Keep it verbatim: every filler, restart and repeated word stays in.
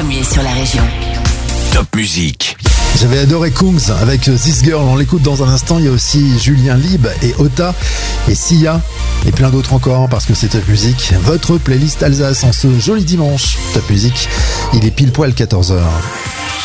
premier sur la région. Top Musique. J'avais adoré Kungs avec This Girl, on l'écoute dans un instant. Il y a aussi Julien Lib et Ota et Sia et plein d'autres encore parce que c'est Top Musique, votre playlist Alsace en ce joli dimanche. Top Musique, il est pile poil quatorze heures.